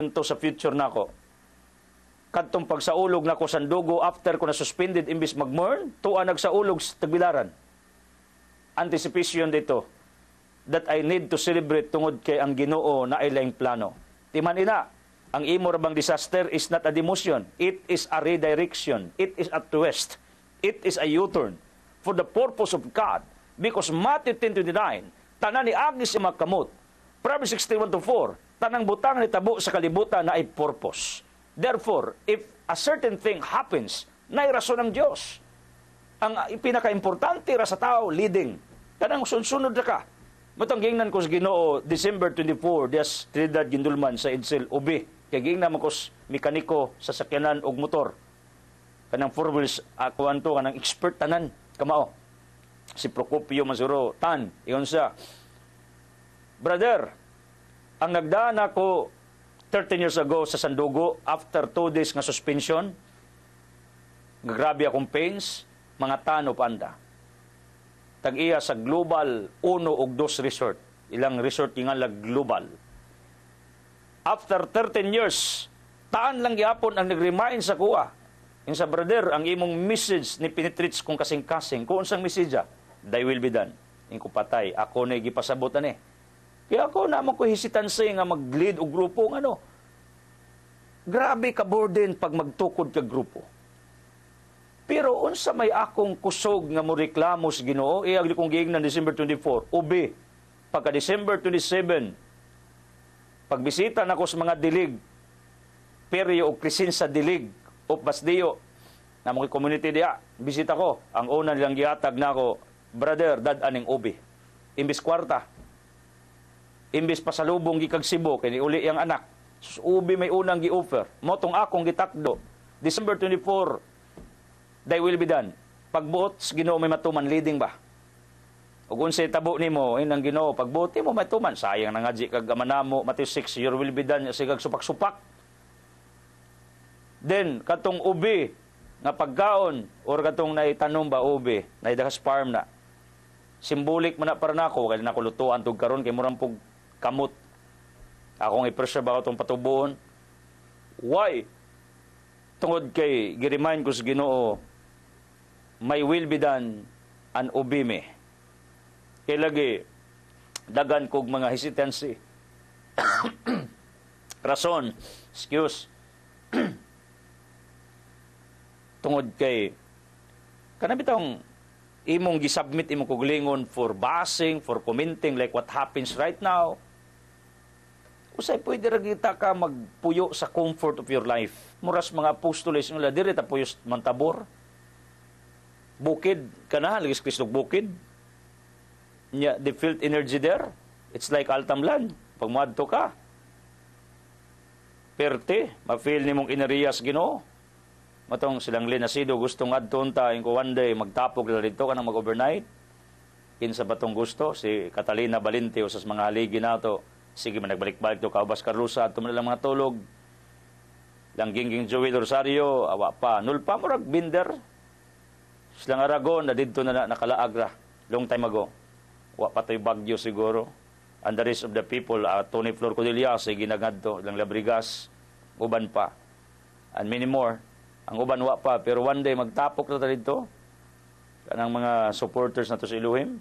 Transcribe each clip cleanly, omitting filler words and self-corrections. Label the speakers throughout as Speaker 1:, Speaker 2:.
Speaker 1: to sa future nako. Kadtong pagsaulog nako sa dugo after ko na suspended imbis mag-mourn, tuwa nagsaulog sa tagbilaran. Anticipation dito that I need to celebrate tungod kay ang Ginoo na ilang plano. Timan ina, ang imo rabang disaster is not a demotion. It is a redirection. It is a twist. It is a U-turn for the purpose of God. Because Matthew 10:29, tanan ni agis si makamot. Proverbs 61:4, tanang butang ni tabo sa kalibutan na ay purpose. Therefore, if a certain thing happens, na rason ng Diyos. Ang pinaka-importante ra sa tao, leading. Tanang sunod na ka. Matang gingnan ko sa Ginoo, December 24, Dias Trinidad Gindulman sa Edsel, Ubi. Kaya gingnan ko sa mekaniko sa sakyanan og motor. Kanang 4 wheels, ako anto, kanang expert tanan, kamao. Si Procopio Masuro, tan, iyon siya. Brother, ang nagdaan ako 13 years ago sa Sandugo, after 2 days nga suspension, grabe akong pains, mga tano panda. Tag-iya sa Global 1 ug 2 resort. Ilang resort nga lang global. After 13 years, taan lang gyapon ang nag-remind sa kuha. Yung sa brother, ang imong message ni penetrates kung kasing-kasing. Kung unsang message, thy will be done. Yung patay, ako na gipasabutan eh. Kaya ako naman ko hesitancy nga mag-lead o grupo ng ano. Grabe ka burden pag magtukod ka grupo. Pero unsa may akong kusog nga mo reklamo sa Ginoo, agli kong giingnan December 24, ubi, pagka December 27, pagbisita na ko sa mga dilig, peryo o krisin sa dilig, o basdiyo, na mga community diya, bisita ko, ang una nilang gihatag na ako, brother, dad-aning ubi. Imbis kwarta, imbis pasalubong gikag Cebu, kaya uli ang anak, ubi may unang gi-offer, motong akong gitakdo, December 24, thy will be done. Pagbuot, Ginoo may matuman, leading ba? O kung sa tabo ni mo, ang Ginoo, pagbuot mo matuman, sayang na nga di kag amanamo, Matthew 6, your will be done, sigag supak-supak. Then, katong ubi, nga pagkaon, or katong naitanong ba ubi, naidakas farm na, simbolik man na para nako, kaya nakulutuan tug karon kay murang pug kamot. Akong i-preserve ako itong patubuon. Why? Tungod kay, giremind ko sa Ginoo, my will be done, and ubi me. Kaya lagi, dagan kog mga hesitancy. Rason, excuse, tungod kay kanabitang imong gisubmit imong kuglingon for basing, for commenting like what happens right now. Usay pwede ra kita ka magpuyo sa comfort of your life. Muras mga apostoles nga diri ta puyo mantabor. Bukid kana ligis Kristo bukid. Nya the felt energy there. It's like altamlan. Pag moadto ka, perte, ma-feel nimong inerias Ginoo. Matong silang linasido, gustong adton ta, ko one day, magtapog na dito ka nang mag-overnight. Kinsa batong gusto, si Catalina Valente o sa mga haligi na to, sige man nagbalik-balik to, Kaubas Carlusa, at tumalang mga tulog. Langginging Joey Rosario, awa pa, nulpa mo rag binder. Silang Aragon, na dito na nakalaagra, long time ago. Awa pa to'y Bagyo siguro. And the rest of the people, Tony Flor Codilla, sige nagadto, ilang Labrigas, uban pa. And many more. Ang uban wa pa, pero one day magtapok na dito kanang mga supporters na to sa Elohim.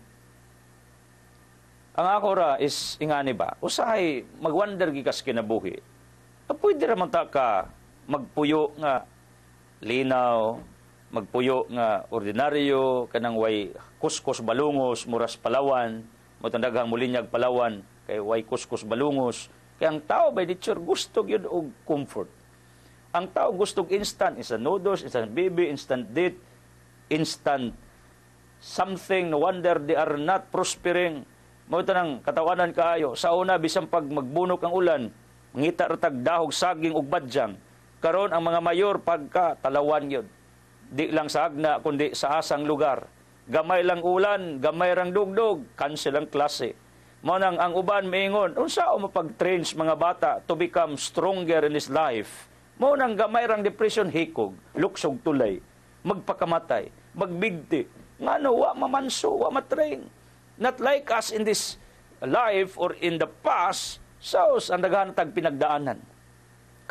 Speaker 1: Ang ako ra is ingani ba, usahay magwander gikas kinabuhi. Pwede ra man ta ka magpuyo nga linaw, magpuyo nga ordinaryo, kanang way kuskus balungos, muras Palawan, motandaghang mulinyag Palawan, kay way kuskus balungos. Kaya ang tao by nature gusto gyud og comfort. Ang tao gusto instant, instant noodles, instant baby, instant date, instant something. No wonder they are not prospering. Mao nang katawanan kaayo. Sa una, bisang pag magbunok ang ulan, ngita ratag dahog, saging ug badyang. Karon ang mga mayor pagka talawan yun. Di lang sa agna, kundi sa asang lugar. Gamay lang ulan, gamay rang dugdog, cancel ang klase. Mao nang ang uban miingon, unsa o mapag-train mga bata to become stronger in this life? Mo nang gamay rang depression hikog, luksog tulay, magpakamatay, magbigti. Ngano wa mamanso, wa matrain. Not like us in this life or in the past, so ang daghan tag pinagdaanan.